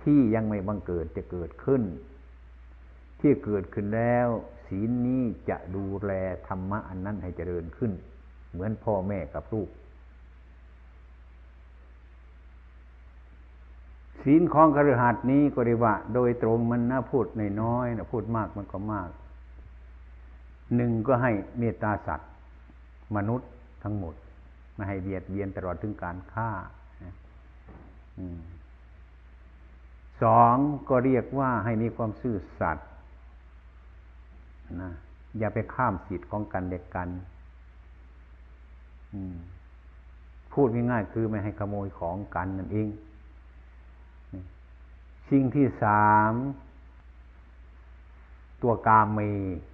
ที่ยังไม่บังเกิดจะเกิดขึ้นที่เกิดขึ้นแล้วศีลนี้จะดูแลธรรมะอันนั้นให้เจริญขึ้นเหมือนพ่อแม่กับลูกศีลของคฤหัสถ์นี้ก็เรียกว่าโดยตรงมันนะพูดน้อยๆนะพูดมากมันก็มากหนึ่งก็ให้เมตตาสัตว์มนุษย์ทั้งหมดไม่ให้เบียดเบียนตลอดถึงการฆ่าสองก็เรียกว่าให้มีความซื่อสัตย์นะอย่าไปข้ามสิทธิ์ของกันและกันพูดง่ายๆคือไม่ให้ขโมยของกันนั่นเองสิ่งที่สามตัวกามมี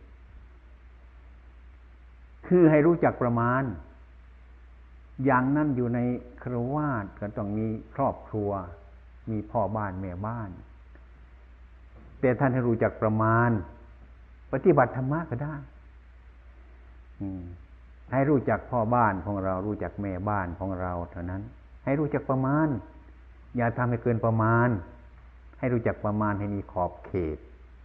คือให้รู้จักประมาณอย่างนั้นอยู่ในฆราวาสก็ต้องมีครอบครัวมีพ่อบ้านแม่บ้านแต่ท่านให้รู้จักประมาณปฏิบัติธรรมะก็ได้ให้รู้จักพ่อบ้านของเรารู้จักแม่บ้านของเราเท่านั้นให้รู้จักประมาณอย่าทำให้เกินประมาณให้รู้จักประมาณให้มีขอบเขต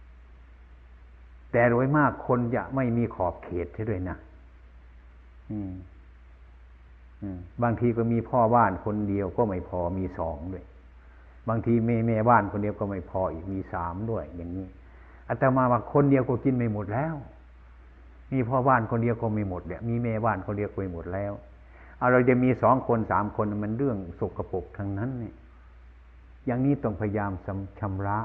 แต่โดยมากคนจะไม่มีขอบเขตใช่ด้วยนะบางทีก็มีพ่อบ้านคนเดียวก็ไม่พอมีสองด้วยบางทีแม่บ้านคนเดียวก็ไม่พออีกมีสามด้วยอย่างนี้อาตมาว่าคนเดียวก็กินไม่หมดแล้วมีพ่อบ้านคนเดียวก็ไม่หมดเนี่ยมีแม่บ้านคนเดียวก็ไม่หมดแล้วเราจะมีสองคนสามคนมันเรื่องสกปรกทั้งนั้นเนี่ยอย่างนี้ต้องพยายามชำระ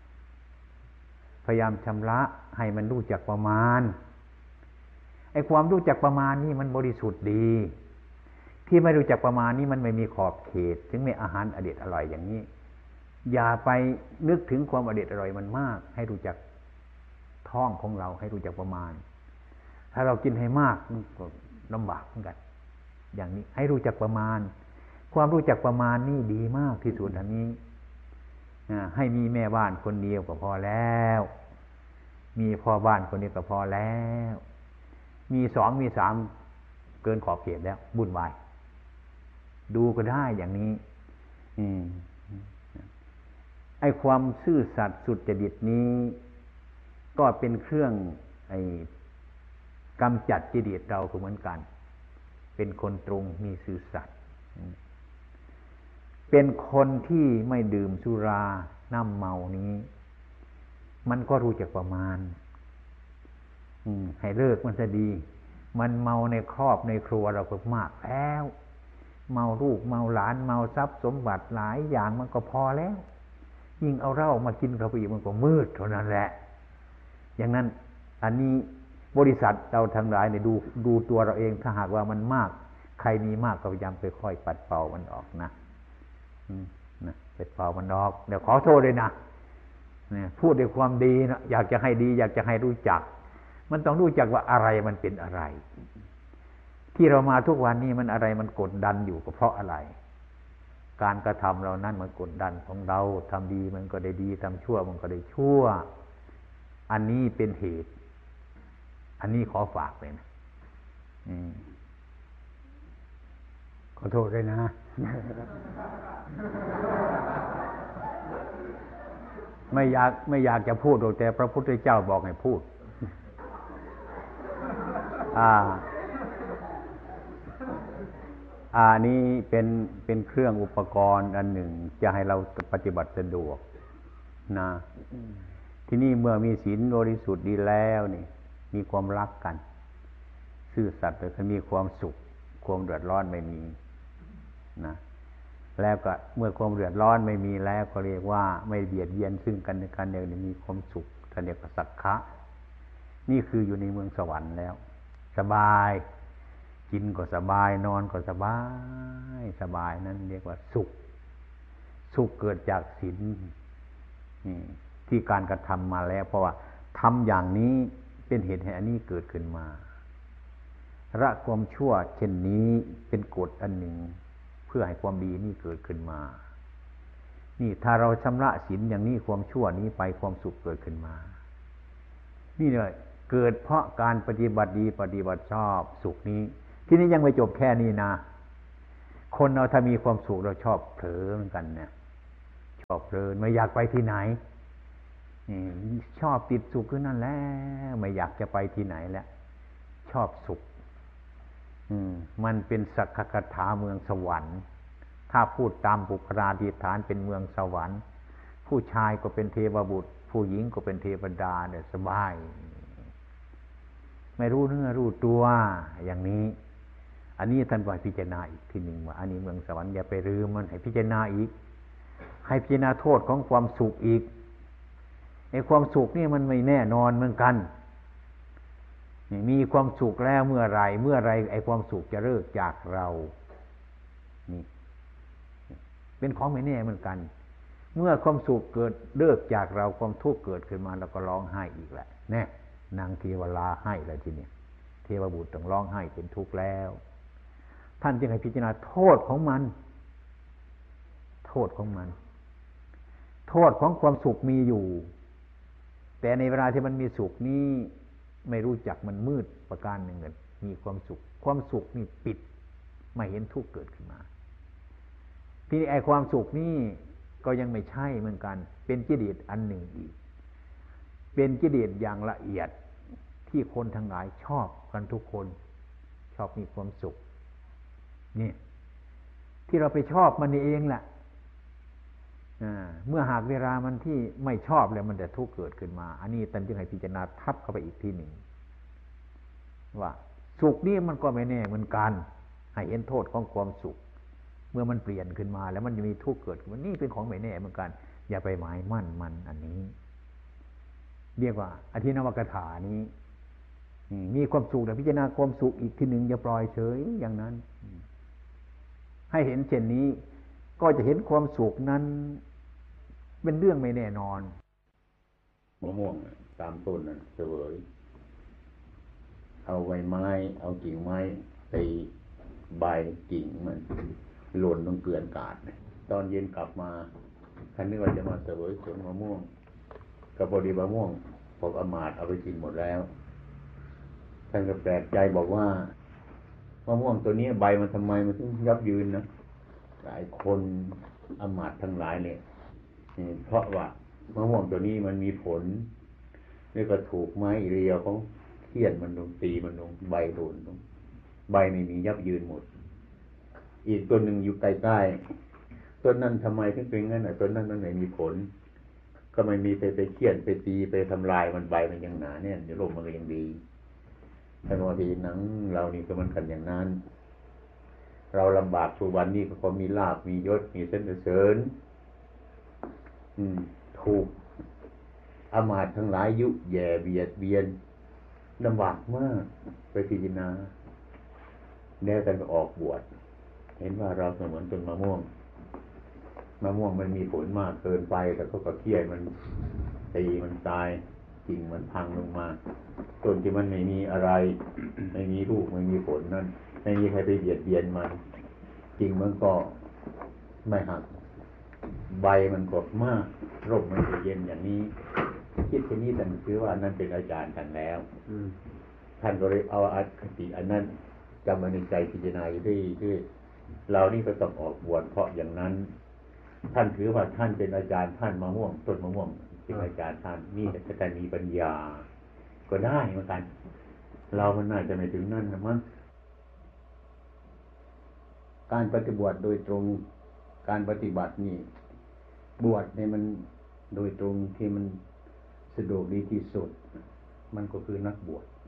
ให้มันรู้จักประมาณไอ้ความรู้จักประมาณนี่มันบริสุทธิ์ดีที่ไม่รู้จักประมาณนี้มันไม่มีขอบเขตถึงแม้อาหารอเด็ดอร่อยอย่างนี้อย่าไปนึกถึงความอเด็ดอร่อยมันมากให้รู้จักท้องของเราให้รู้จักประมาณถ้าเรากินให้มากมันก็ลำบากเหมือนกันอย่างนี้ให้รู้จักประมาณความรู้จักประมาณนี่ดีมากที่สุดอันนี้ให้มีแม่บ้านคนเดียวก็พอแล้วมีพ่อบ้านคนเดียวก็พอแล้วมีสองมีสามเกินขอบเขตแล้วบุญวายดูก็ได้อย่างนี้ไอ้ความซื่อสัตย์สุจริตนี้ก็เป็นเครื่องกำจัดกิเลสเราเหมือนกันเป็นคนตรงมีซื่อสัตย์เป็นคนที่ไม่ดื่มสุราน้ำเมานี้มันก็รู้จักประมาณให้เลิกมันจะดีมันเมาในครอบในครัวเราก็มากแล้วเมาลูกเมาหลานเมาทรัพย์สมบัติหลายอย่างมันก็พอแล้วยิ่งเอาเหล้ามากินเข้าไปอีกมันก็มืดเท่านั้นแหละอย่างนั้นอันนี้บริษัทเราทั้งหลายเนี่ยดูตัวเราเองถ้าหากว่ามันมากใครมีมากก็พยายามค่อยๆปัดเป่ามันออกนะปัดเป่ามันออกเดี๋ยวขอโทษเลยนะพูดด้วยความดีนะอยากจะให้ดีอยากจะให้รู้จักมันต้องรู้จักว่าอะไรมันเป็นอะไรที่เรามาทุกวันนี้มันอะไรมันกดดันอยู่ก็เพราะอะไรการกระทำเรานั้นมันกดดันของเราทำดีมันก็ได้ดีทำชั่วมันก็ได้ชั่วอันนี้เป็นเหตุอันนี้ขอฝากเลยนะขอโทษด้วยนะ ไม่อยากจะพูดแต่พระพุทธเจ้าบอกให้พูดนี้เป็นเครื่องอุปกรณ์อันหนึ่งจะให้เราปฏิบัติสะดวกนะที่นี่เมื่อมีศีลบริสุทธิ์ดีแล้วนี่มีความรักกันซื่อสัตย์เลยมีความสุขความเดือดร้อนไม่มีนะแล้วก็เมื่อความเดือดร้อนไม่มีแล้วก็เรียกว่าไม่เบียดเบียนซึ่งกันและกันเนี่ยมีความสุขท่านเรียกว่าสักขะนี่คืออยู่ในเมืองสวรรค์แล้วสบายกินก็สบายนอนก็สบายนั่นเรียกว่าสุขเกิดจากศีลที่การกระทำมาแล้วเพราะว่าทำอย่างนี้เป็นเหตุให้อันนี้เกิดขึ้นมาละความชั่วเช่นนี้เป็นกฎอันหนึ่งเพื่อให้ความดีนี่เกิดขึ้นมานี่ถ้าเราชำระศีลอย่างนี้ความชั่วนี้ไปความสุขเกิดขึ้นมานี่เลยเกิดเพราะการปฏิบัติดีปฏิบัติชอบสุขนี้ที่นี้ยังไม่จบแค่นี้นะคนเราถ้ามีความสุขเราชอบเผลอเหมือนกันเนี่ยชอบเพลินไม่อยากไปที่ไหนชอบติดสุขคือนั่นแหละไม่อยากจะไปที่ไหนแล้วชอบสุขมันเป็นสักขคถาเมืองสวรรค์ถ้าพูดตามบุคลาธิฐานเป็นเมืองสวรรค์ผู้ชายก็เป็นเทวบุตรผู้หญิงก็เป็นเทวดาเนี่ยสบายไม่รู้เนื้อรู้ตัวอย่างนี้อันนี้ท่านว่าพิจารณาอีกทีหนึ่งว่าอันนี้เมืองสวรรค์อย่าไปลืมมันให้พิจารณาอีกให้พิจารณาโทษของความสุขอีกไอ้ความสุขนี่มันไม่แน่นอนเหมือนกันมีความสุขแล้วเมื่อไรไอ้ความสุขจะเลิกจากเรานี่เป็นของไม่แน่เหมือนกันเมื่อความสุขเกิดเลิกจากเราความทุกข์เกิดขึ้นมาเราก็ร้องไห้อีกแหละแน่นางเทวราให้แล้วทีนี้เทวบุตรต้องร้องไห้เป็นทุกข์แล้วท่านจึงให้พิจารณาโทษของมันโทษของมันโทษของความสุขมีอยู่แต่ในเวลาที่มันมีสุขนี้ไม่รู้จักมันมืดประการหนึ่งเลยมีความสุขนี่ปิดไม่เห็นทุกข์เกิดขึ้นมาที่ไอ้ความสุขนี่ก็ยังไม่ใช่เหมือนกันเป็นกิเลสอันหนึ่งอีกเป็นกิเลสอย่างละเอียดที่คนทั้งหลายชอบกันทุกคนชอบมีความสุขนี่ที่เราไปชอบมันเองแหละเมื่อหากเวลามันที่ไม่ชอบแล้วมันจะทุกข์เกิดขึ้นมาอันนี้ท่านจึงให้พิจารณาทับเข้าไปอีกทีหนึ่งว่าสุขนี่มันก็ไม่แน่เหมือนกันให้เห็นโทษของความสุขเมื่อมันเปลี่ยนขึ้นมาแล้วมันจะมีทุกข์เกิดขึ้นมานี่เป็นของไม่แน่เหมือนกันอย่าไปหมายมั่นมันอันนี้เรียกว่าอธินวกถานี้มีความสุขแต่พิจารณาความสุขอีกทีหนึ่งอย่าปล่อยเฉยอย่างนั้นให้เห็นเช่นนี้ก็จะเห็นความสุขนั้นเป็นเรื่องไม่แน่นอนมะม่วงตามต้นนั้นเสวยเอาใบไม้เอากิ่งไม้ตีใบกิ่งมันหล่นลงเกลื่อนกาดตอนเย็นกลับมาท่านนึกว่าจะมาเสวยสวนมะม่วงกับพอดีมะม่วงพวกอมาตย์เอาไปกินหมดแล้วท่านก็แปลกใจบอกว่ามะม่วงตัวนี้ใบมันทำไมมันถึงยับยืนนะหลายคนอมาตย์ทั้งหลายเนี่ยเพราะว่ามะม่วงตัวนี้มันมีผลนี่ก็ถูกไม้เรียวเขาเคี่ยนมันลงตีมันลงใบโดนลงใบไม่มียับยืนหมดอีกต้นหนึ่งอยู่ใกล้ๆต้นนั้นทำไมถึงเป็นงั้นต้นนั้นมันไม่มีผลก็ไม่มีไปเคี่ยนไปตีไปทำลายมันใบมันยังหนาเนี่ยเดี๋ยวลมมันก็ยังดีแต่บางทีหนังเรานี่ก็มันกันอย่างนั้นเราลำบากทุกวันนี้ก็เพราะมีลาภมียศมีเส้นเสริญถูกอมาตย์ทั้งหลายยุแย่เบียดเบียนลำบากมากไปพิจารณาแน่กันก็ออกบวชเห็นว่าเราเสมือนต้นมะม่วงมันมีผลมากเกินไปแต่ก็เคี่ยนมันตีมันตายกิ่งมันพังลงมาต้นที่มันไม่มีอะไร ไม่มีลูกไม่มีผลนั่นไม่มีใครไปเบียดเบียนมันกิ่งมันก็ไม่หักใบมันก็มากร่มมันก็เย็นอย่างนี้คิดแค่นี้ท่านคือว่านั่นเป็นอาจารย์ท่านแล้วท่านก็เลยเอาอคติอันนั้นจำมาในใจพิจารณาอยู่ด้วยเรานี่ก็ต้องออกบวชเพราะอย่างนั้นท่านถือว่าท่านเป็นอาจารย์ท่านมะม่วงต้นมะม่วงเป็นอาจารย์ท่านนี่แต่ท่านมีปัญญาก็ได้เหมือนกันเรามันน่าจะไม่ถึงนั่นนะมั้งการปฏิบัติโดยตรงการปฏิบัตินี่บวชเนี่ยมันโดยตรงที่มันสะดวกดีที่สุดมันก็คือนักบวช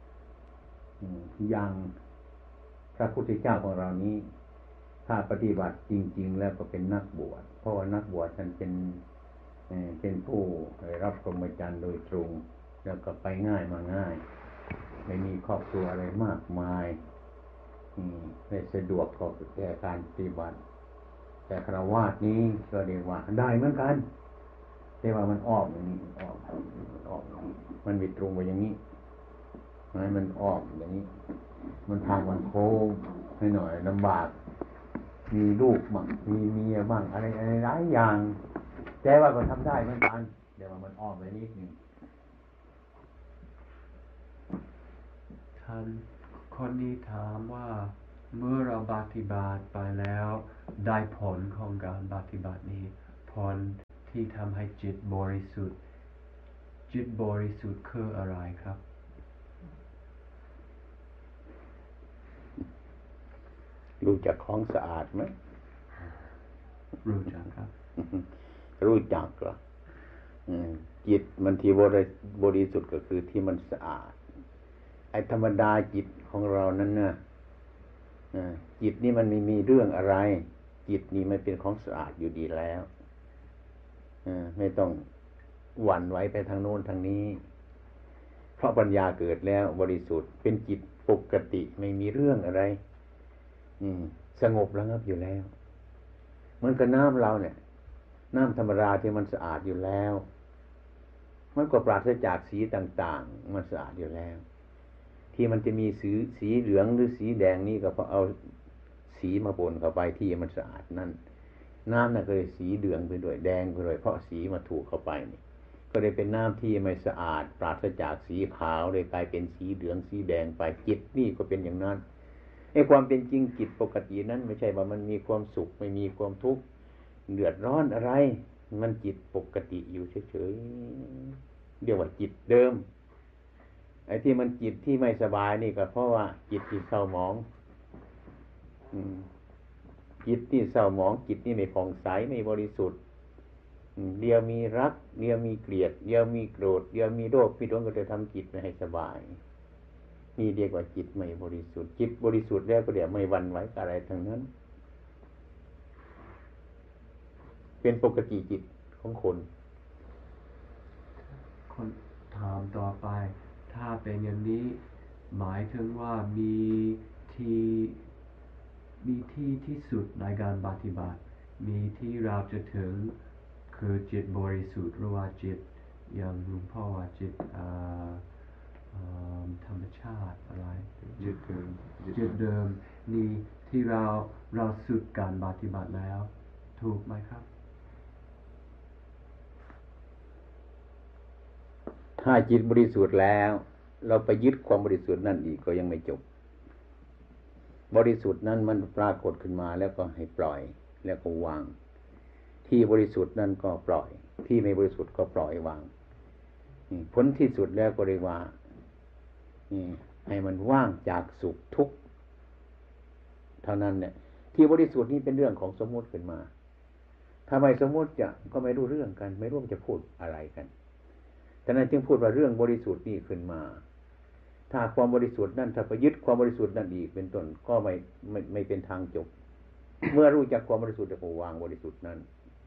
อย่างพระพุทธเจ้าของเรานี้ถ้าปฏิบัติจริงๆแล้วก็เป็นนักบวชเพราะว่านักบวชท่านเป็นผู้รับพรหมจรรย์โดยตรงแล้วก็ไปง่ายมาง่ายไม่มีครอบครัวอะไรมากมายไม่สะดวกต่อแก่การปฏิบัติแต่ฆราวาสนี้ก็เรียกว่าได้เหมือนกันแต่ว่ามันอ้อมอย่างนี้มันมีตรงไปอย่างนี้มันอ้อมอย่างนี้มันทางมันโค้งให้หน่อยลำบากมีลูกบ้างมีเมียบ้างอะไรหลายอย่างแต่ว่าก็ทำได้เหมือนกันเดี๋ยวมันอ้อมไปนิดนึงท่านคนนี้ถามว่าเมื่อเราปฏิบัติไปแล้วได้ผลของการปฏิบัตินี้ผลที่ทำให้จิตบริสุทธิ์จิตบริสุทธิ์คืออะไรครับรู้จักของสะอาดไหมรู้จักครับรู้จักเหรอจิตมันที่บริสุทธิ์ก็คือที่มันสะอาดไอ้ธรรมดาจิตของเรานั้นน่ะจิตนี่มันไม่มีเรื่องอะไรจิตนี่มันเป็นของสะอาดอยู่ดีแล้วไม่ต้องหวั่นไหวไปทางโน้นทางนี้เพราะปัญญาเกิดแล้วบริสุทธิ์เป็นจิตปกติไม่มีเรื่องอะไรสงบระงับอยู่แล้วเหมือนกับน้ำเราเนี่ยน้ำธรรมดาที่มันสะอาดอยู่แล้วมันก็ปราศจากสีต่างๆมันสะอาดอยู่แล้วที่มันจะมีสีเหลืองหรือสีแดงนี่ก็เพราะเอาสีมาปนเข้าไปที่มันสะอาดนั่นน้ำน่ะก็เลยสีเหลืองไปด้วยแดงไปด้วยเพราะสีมาถูกเข้าไปนี่ก็เลยเป็นน้ำที่ไม่สะอาดปราศจากสีขาวเลยกลายเป็นสีเหลืองสีแดงไปจิตนี่ก็เป็นอย่างนั้นไอ้ความเป็นจริงจิตปกตินั้นไม่ใช่ว่ามันมีความสุขไม่มีความทุกข์เดือดร้อนอะไรมันจิตปกติอยู่เฉยๆเรียกว่าจิตเดิมไอ้ที่มันจิตที่ไม่สบายนี่ก็เพราะว่าจิตที่เศร้าหมองจิตที่เศร้าหมองจิตนี่ไม่ผ่องใสไม่บริสุทธิ์เดี๋ยวมีรักเดี๋ยวมีเกลียดเดี๋ยวมีโกรธเดี๋ยวมีโรคพิษก็จะทำจิตไม่ให้สบายนี่เรียกว่าจิตไม่บริสุทธิ์จิตบริสุทธิ์แล้วก็เดี๋ยวไม่หวั่นไหวกับอะไรทั้งนั้นเป็นปกติจิตของคนถามต่อไปถ้าเป็นอย่างนี้หมายถึงว่ามีที่ที่สุดในการปฏิบัติมีที่เราจะถึงคือจิตบริสุทธิ์หรือว่าจิตอย่างหลวงพ่อว่าจิตธรรมชาติอะไรจิตเดิมนี่ที่เราสุดการปฏิบัติแล้วถูกไหมครับถ้าจิตบริสุทธิ์แล้วเราไปยึดความบริสุทธิ์นั่นอีกก็ยังไม่จบบริสุทธิ์นั้นมันปรากฏขึ้นมาแล้วก็ให้ปล่อยแล้วก็วางที่บริสุทธิ์นั่นก็ปล่อยที่ไม่บริสุทธิ์ก็ปล่อยวางผลที่สุดแล้วก็เรียกว่าให้มันว่างจากสุขทุกข์เท่านั้นเนี่ยที่บริสุทธิ์นี่เป็นเรื่องของสมมติขึ้นมาถ้าไม่สมมติก็ไม่รู้เรื่องกันไม่รู้จะพูดอะไรกันฉะนั้นจึงพูดว่าเรื่องบริสุทธิ์นี่ขึ้นมาถ้าความบริสุทธิ์นั่นถ้าไปยึดความบริสุทธิ์นั่นอีกเป็นต้นก็ไม่เป็นทางจบ เมื่อรู้จักความบริสุทธิ์ก็วางบริสุทธิ์นั้น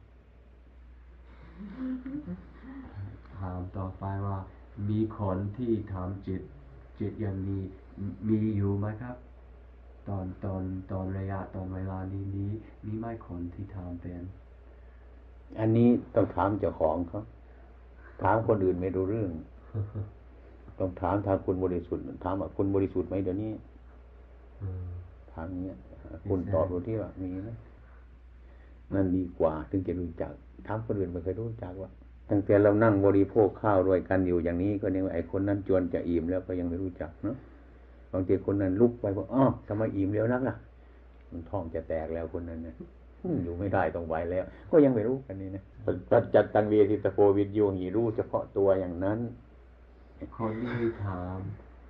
ถามต่อไปว่ามีคนที่ทำจิตอย่างนี้มีอยู่ไหมครับตอนระยะตอนเวลานี้มีไหมคนที่ทำเป็นอันนี้ต้องถามเจ้าของเขาถามคนอื่นไม่รู้เรื่อง ต้องถามทางคุณบริสุทธิ์ถามว่าคุณบริสุทธิ์ไหมเดี๋ยวนี้ถามเนี้ยคุณตอบดูที่ว่ามีไหมนั่นดีกว่าถึงจะรู้จักถามคนอื่นไม่เคยรู้จักว่าตั้งแต่เรานั่งบริโภคข้าวด้วยกันอยู่อย่างนี้ก็เนี่ยไอ้คนนั้นจวนจะอิ่มแล้วก็ยังไม่รู้จักเนาะบางทีคนนั้นลุกไปบอกอ้อทำไมอิ่มแล้วนักล่ะมันท้องจะแตกแล้วคนนั้นเนี่ยอยู่ไม่ได้ต้องไหวแล้วก็ยังไม่รู้กันนี่นะปัจจัตตังเวทิตโพวิญโยหิรู้เฉพาะตัวอย่างนั้นคนที่ถาม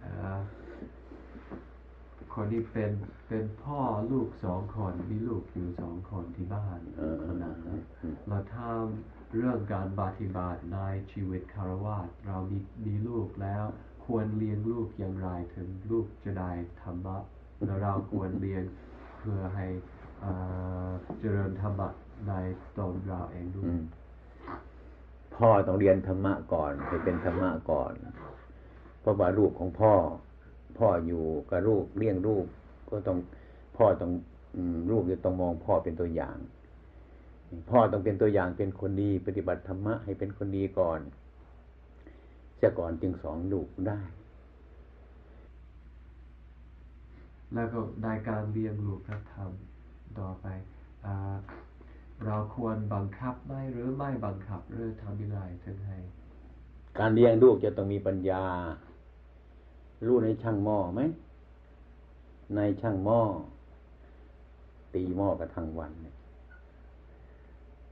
คนที่เป็นพ่อลูก2 คนมีลูกอยู่2 คนที่บ้านคนนั้นเราทำเรื่องการปฏิบัติในชีวิตคฤหัสถ์เรามีลูกแล้วควรเลี้ยงลูกอย่างไรถึงลูกจะได้ธรรมะแล้วเราควรเลี้ยงเพื่อให้เจริญธรรมะในตนเราเองด้วยพ่อต้องเรียนธรรมะก่อนให้เป็นธรรมะก่อนเพราะว่าลูกของพ่ออยู่กับลูกเลี้ยงลูกก็ต้องพ่อต้องลูกจะต้องมองพ่อเป็นตัวอย่างพ่อต้องเป็นตัวอย่างเป็นคนดีปฏิบัติธรรมะให้เป็นคนดีก่อนจะก่อนจึงสอนลูกได้แล้วก็ได้การเลี้ยงลูกครับทำต่อไปเราควรบังคับไหมหรือไม่บังคับหรือทำยังไงถึงให้การเลี้ยงลูกจะต้องมีปัญญารู้ในช่างหม้อไหมในช่างหม้อตีหม้อกันทั้งวัน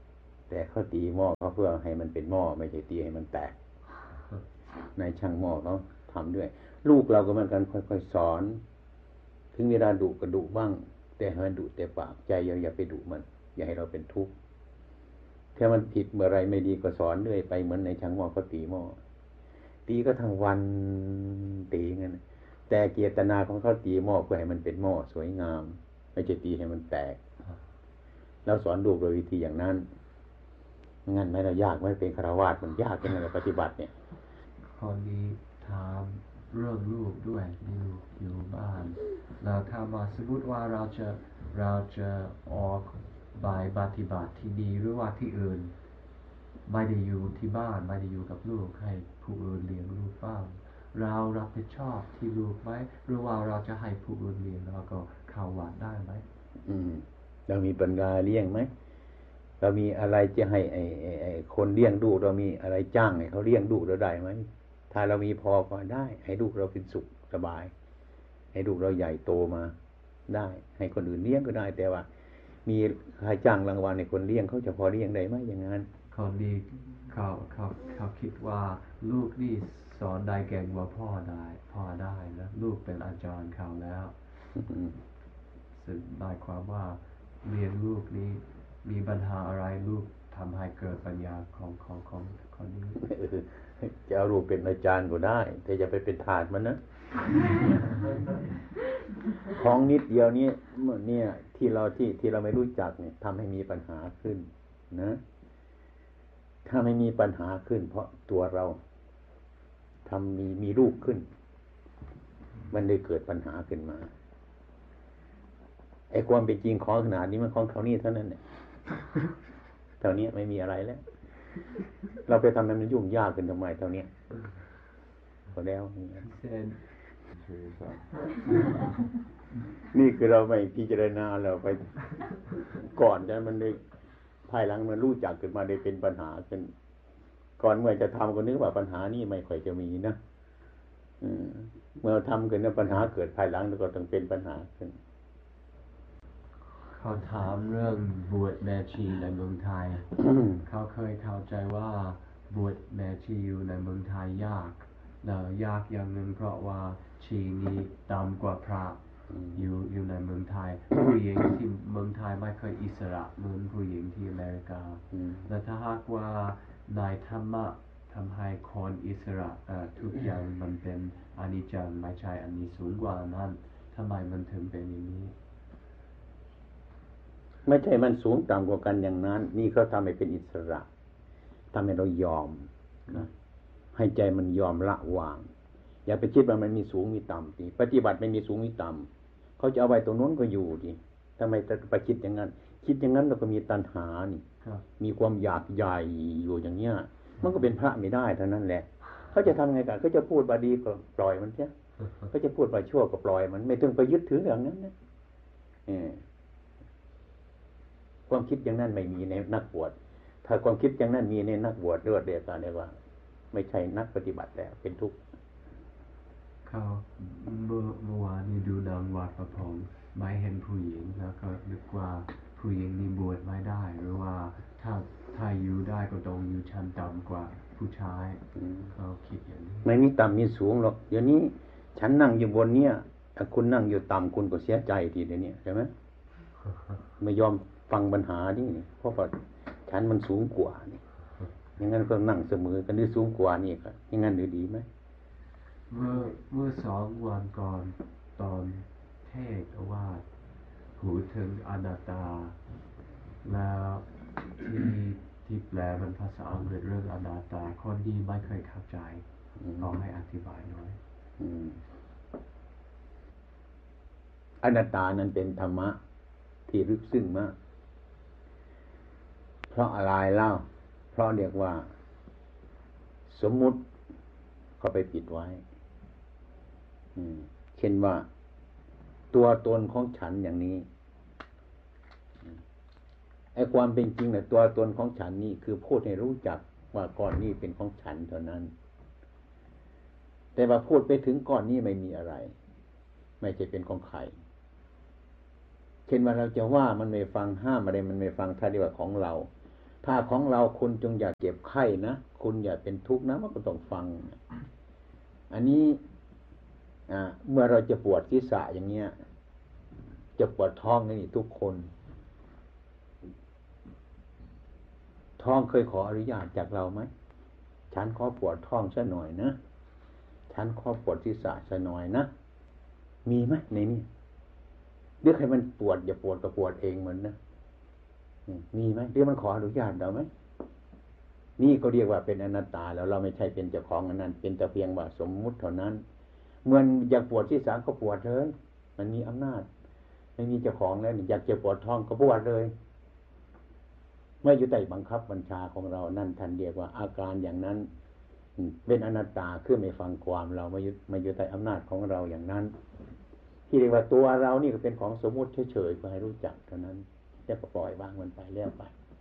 แต่เขาตีหม้อเขาเพื่อให้มันเป็นหม้อไม่ใช่ตีให้มันแตกในช่างหม้อเขาทำด้วย ลูกเราก็เหมือนกันค่อยๆสอนถึงเวลาดุก็ดุบ้างแต่ให้มันดุแต่ปากใจอย่าไปดุมัน อย่าให้เราเป็นทุกข์ถ้ามันผิดเมื่อไรไม่ดีก็สอนเรื่อยไปเหมือนในช่างหม้อเขาตีหม้อตีก็ทั้งวันตีงั้นแต่เจตนาของเขาตีหม้อเพื่อให้มันเป็นหม้อสวยงามไม่ใช่ตีให้มันแตกแล้วสอนลูกโดยวิธีอย่างนั้นงั้นไม่เรายากไม่เป็นฆราวาสมันยากเป็นอะไรปฏิบัติเนี่ยคนนี้ถามเรื่องลูกด้วยลูกอยู่บ้านแล้วถ้าว่าสมมติว่าเราจะออกไปปฏิบัติที่นี่หรือว่าที่อื่นไม่ได้อยู่ที่บ้านไม่ได้อยู่กับลูกให้ผู้อื่นเลี้ยงลูกบ้างเรารับผิดชอบที่ลูกไหมหรือว่าเราจะให้ผู้อื่นเลี้ยงแล้วก็เข้าวัดได้ไหมเรามีปัญญาเลี้ยงไหมเรามีอะไรจะให้ไอ้คนเลี้ยงดูเรามีอะไรจ้างให้เขาเลี้ยงดูเราได้ไหมถ้าเรามีพอก็ได้ให้ลูกเราเป็นสุขสบายให้ลูกเราใหญ่โตมาได้ให้คนอื่นเลี้ยงก็ได้แต่ว่ามีใครจ้างรางวัลในคนเลี้ยงเขาจะพอเลี้ยงได้ไหมอย่างนั้นคนดีเขาคิดว่าลูกนี่สอนได้เก่งกว่าพ่อได้แล้วลูกเป็นอาจารย์เขาแล้วซึ่งหมายความว่าเรียนลูกนี้มีปัญหาอะไรลูกทำให้เกิดปัญญาของคนนี้จะเอาลูกเป็นอาจารย์ก็ได้แต่อย่าไปเป็นทาสมันนะของนิดเดียวนี้เนี่ยที่เราไม่รู้จักเนี่ยทำให้มีปัญหาขึ้นนะถ้าไม่มีปัญหาขึ้นเพราะตัวเราทำมีลูกขึ้นมันเลยเกิดปัญหาขึ้นมาไอ้ความเป็นจริงของขนาดนี้มันของเขานี่เท่านั้นเนี่ยเท่านี้ไม่มีอะไรแล้วเราไปทำให้มันยุ่งยากขึ้นทำไมเท่านี้พอแล้วนี่คือเราไม่พิจารณาเราไปก่อนจะมันเลยภายหลังมันรู้จักขึ้นมาได้เป็นปัญหาขึ้นก่อนเมื่อจะทำก็นึกว่าปัญหานี่ไม่ค่อยจะมีนะเมื่อทำขึ้นปัญหาเกิดภายหลังแล้วก็ต้องเป็นปัญหาขึ้นเขาถามเรื่องบวชแม่ชีในเมืองไทย เขาเคยเข้าใจว่าบวชแม่ชีอยู่ในเมืองไทยยากแล้วยากอย่างหนึ่งเพราะว่าชีนี้ต่ำกว่าพระอยู่ในเมืองไทยผู้หญิงที่เมืองไทยไม่เคยอิสระเหมือนผู้หญิงที่อเมริกาและถ้าหากว่านายธรรมะทำให้คนอิสระทุกอย่างมันเป็นอนิจจังไม่ใช่อันนี้สูงกว่านั้นทำไมมันถึงเป็นอย่างนี้ไม่ใช่มันสูงต่ำกว่ากันอย่างนั้นนี่เขาทำให้เป็นอิสระทำให้เรายอมนะให้ใจมันยอมละวางอย่าไปคิดว่ามันมีสูงมีต่ำดิปฏิบัติไม่มีสูงมีต่ำเขาจะเอาไว้ตรงนู้นก็อยู่ดิทำไมไปคิดอย่างนั้นคิดอย่างนั้นเราก็มีตัณหานี่มีความอยากใหญ่อยู่อย่างเนี้ยมันก็เป็นพระไม่ได้เท่านั้นแหละเขาจะทำไงกันเขาจะพูดบาดีก็ปล่อยมันเสียเขาจะพูดบาชั่วก็ปล่อยมันไม่ต้องไปยึดถืออย่างนั้นนะความคิดอย่างนั้นไม่มีในนักบวชถ้าความคิดอย่างนั้นมีในนักบวชเลือดเดียวกันเลยว่าไม่ใช่นักปฏิบัติแล้วเป็นทุกข์เขาเมื่อวานนี้ดูนางวัดประพงไม่เห็นผู้หญิงแล้วก็นึกว่าผู้หญิงนี่บวชไม่ได้หรือว่าถ้าอยู่ได้ก็ต้องอยู่ชั้นต่ำกว่าผู้ชายเขาคิดอย่างนี้ไม่มีต่ำมีสูงหรอกเดี๋ยวนี้ฉันนั่งอยู่บนเนี้ยถ้าคุณนั่งอยู่ต่ำคุณก็เสียใจทีเดียวนี้ใช่ไหมไม่ยอมฟังปัญหานี่เพราะว่าฉันมันสูงกว่านี่อย่างนั้นก็นั่งเสมอกันหรือสูงกว่านี่ครับอย่างนั้นหรือดีไหมเมื่อ2 วันก่อนตอนเทศว่าพูดถึงอนัตตาแล้วที่แปลเป็นภาษาอังกฤษเรื่องอนัตตาคนดีไม่เคยเข้าใจลองให้อธิบายหน่อยอนัตตานั้นเป็นธรรมะที่ลึกซึ้งมากเพราะอะไรเล่าเพราะเรียกว่าสมมุติเขาไปปิดไว้เช่นว่าตัวตนของฉันอย่างนี้ไอ้ความเป็นจริงเนี่ยตัวตนของฉันนี่คือพูดให้รู้จักว่าก้อนนี้เป็นของฉันเท่านั้นแต่ว่าพูดไปถึงก้อนนี้ไม่มีอะไรไม่ใช่เป็นของใครเช่นว่าเราจะว่ามันไม่ฟังห้ามอะไรมันไม่ฟังถ้าเรียกว่าของเราถ้าของเราคุณจงอย่าเจ็บไข้นะคุณอย่าเป็นทุกข์นะมันก็ต้องฟังอันนี้เมื่อเราจะปวดศีรษะอย่างเงี้ยจะปวดท้องนี่ทุกคนท้องเคยขออนุญาตจากเราไหมฉันขอปวดท้องซะหน่อยนะฉันขอปวดศีรษะซะหน่อยนะมีไหมในนี้เรื่องให้มันปวดอย่าปวดก็ปวดเองเหมือนนะมีไหมเรื่องมันขออนุญาตเราไหมนี่ก็เรียกว่าเป็นอนัตตาแล้วเราไม่ใช่เป็นเจ้าของอันนั้นเป็นแต่เพียงว่าสมมุติเท่านั้นเมื่ออยากปวดศีรษะก็ปวดเลยมันมีอำนาจไม่มีเจ้าของแล้วอยากจะปวดท้องก็ปวดเลยไม่อยู่ใต้บังคับบัญชาของเรานั่นท่านเรียกว่าอาการอย่างนั้นเป็นอนัตตาคือไม่ฟังความเราไม่อยู่ใต้อำนาจของเราอย่างนั้นที่เรียกว่าตัวเรานี่ก็เป็นของสมมุติเฉยๆก็ให้รู้จักเท่านั้นจะปล่อยวางมันไปเรื่อยไป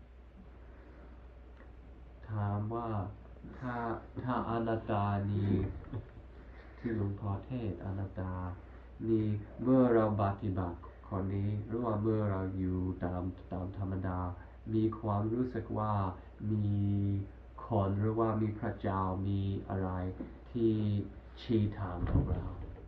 ถามว่าถ้าอนัตตานี้ที่หลวงพ่อเทศอนัตตานี้เมื่อเราปฏิบัติคนนี้หรือว่าเมื่อเราอยู่ตามธรรมดามีความรู้สึกว่ามีคนหรือว่ามีพระเจ้ามีอะไรที่ชี้ทางของเรา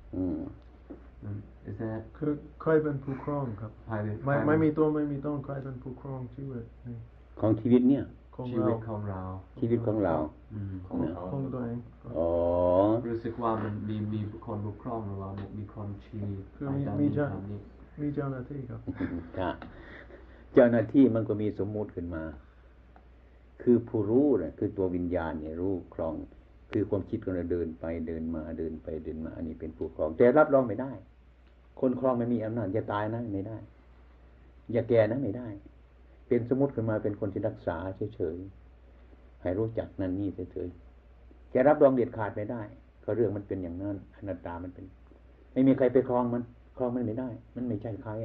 Is that คือใครเป็นผู้ครองครับไม่มีตัวไม่มีตนใครเป็นผู้ครองชีวิตของชีวิตเนี่ยชีวิตของเราชีวิตของเราของตัวเองรู้สึกว่ามันมีคนปกครองหรือว่ามีคนชี้คือมีเจ้าหน้าที่ครับเจ้าหน้าที่มันก็มีสมมุติขึ้นมาคือผู้รู้เนี่ยคือตัววิญญาณเนี่ยรู้ครองคือความคิดของเราเดินไปเดินมาเดินไปเดินมาอันนี้เป็นผู้ครองแต่รับรองไม่ได้คนครองไม่มีอำนาจจะตายนะไม่ได้อย่าแก่นะไม่ได้เป็นสมมุติขึ้นมาเป็นคนที่รักษาเฉยๆให้รู้จักนั่นนี่เฉยๆจะรับรองเด็ดขาดไม่ได้ก็เรื่องมันเป็นอย่างนั้นอนัตตามันเป็นไม่มีใครไปครองมันครองมันไม่ได้มันไม่ใช่ใคร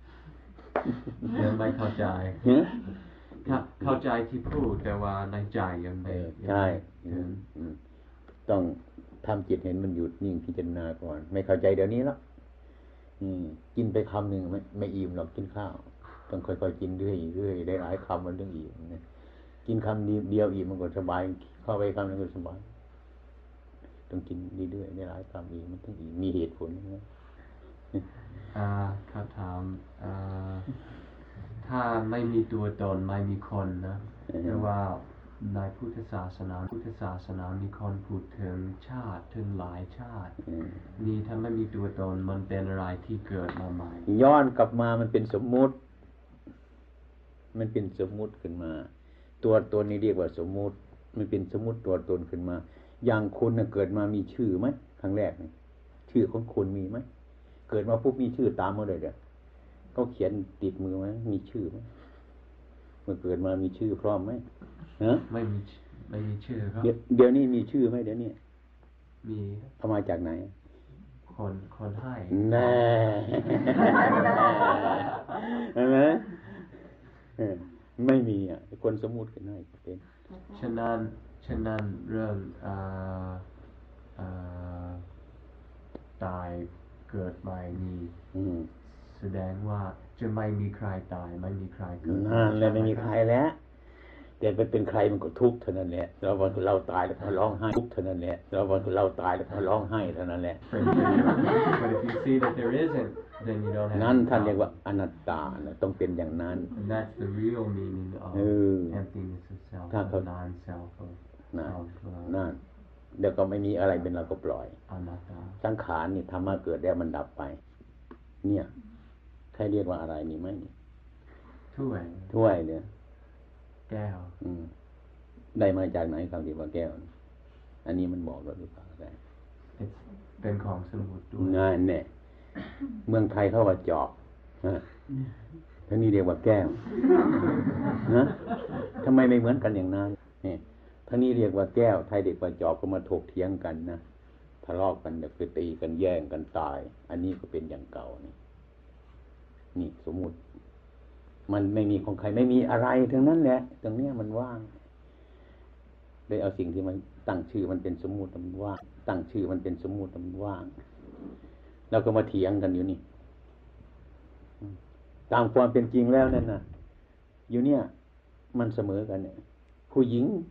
ไม่เข้าใจเข้าใจที่พูดแต่ว่าในใจยังไม่ใช่ต้องทำจิตเห็นมันหยุดนิ่งพิจารณาก่อนไม่เข้าใจเดี๋ยวนี้แล้วกินไปคำหนึ่งไม่อิ่มหรอกกินข้าวต้องค่อยๆกินเรื่อยๆได้หลายคำมันเรื่องอิ่มนะกินคำเดียวอิ่มมันก็สบายเข้าไปคำนึงก็สบายต้องกินเรื่อยๆได้หลายคำอิ่มมันต้องอิ่มมีเหตุผลนะคำถามถ้าไม่มีตัวตนไม่มีคนนะแต่ว่าในพุทธศาสนามีคนพูดถึงชาติถึงหลายชาตินี่ถ้าไม่มีตัวตนมันเป็นอะไรที่เกิดมาใหม่ย้อนกลับมามันเป็นสมมุติมันเป็นสมมุติขึ้นมาตัวตนนี่เรียกว่าสมมุติมันเป็นสมมุติตัวตนขึ้นมาอย่างคุณเกิดมามีชื่อไหมครั้งแรกชื่อของคุณมีไหมเกิดมาปุ๊บมีชื่อตามมาเลยเดี๋ยวเขาเขียนติดมือไหมมีชื่อไหมเมื่อเกิดมามีชื่อพร้อมไหมไม่มีชื่อครับเดี๋ยวนี้มีชื่อไหมเดี๋ยวนี้มีเอามาจากไหนคนให้แน่ใช่ไหมไม่มีคนสมมุติกันให้เป็นฉะนั้นเรื่องตายเกิดใหม่นี้แสดงว่าจะไม่มีใครตายไม่มีใครเกิดนั่นแหละไม่มีใครแล้วแต่เป็นใครมันก็ทุกข์เท่านั้นแหละเราตายแล้วพอร้องไห้ทุกข์เท่านั้นแหละเราตายแล้วพอร้องไห้เท่านั้นแหละ But if you see that there isn't then you don't have นั่นท่านเรียกว่าอนัตตาต้องเป็นอย่างนั้น And that's the real meaning of emptiness of self non-self of นั่นเดี๋ยวก็ไม่มีอะไรเป็นเราก็ปล่อยอนัตตาสังขารนี่ธรรมะเกิดแล้วมันดับไปเนี่ยใครเรียกว่าอะไรมีไหมถ้วยเนี่ยแก้วได้มาจากไหนคำที่ว่าแก้วอันนี้มันบอกเราหรือเปล่าได้เป็นของสมุดด้วยงานเนี่ยเมืองไทยเขาว่าจอบท่านี้เรียกว่าแก้วนะทำไมไม่เหมือนกันอย่างนั้นเนี่ยท่านี้เรียกว่าแก้วไทยเรียกว่าจอบก็มาถกเถียงกันนะทะเลาะกันแบบตีกันแย่งกันตายอันนี้ก็เป็นอย่างเก่านี่สมมุติมันไม่มีของใครไม่มีอะไรทั้งนั้นแหละตรงนี้มันว่างเลยเอาสิ่งที่มันตั้งชื่อมันเป็นสมมุติมันว่างตั้งชื่อมันเป็นสมมุติมันว่างเราก็มาเถียงกันอยู่นี่ตามความเป็นจริงแล้วนั่นน่ะอยู่เนี่ยมันเสมอกันเนี่ย ผู้หญิง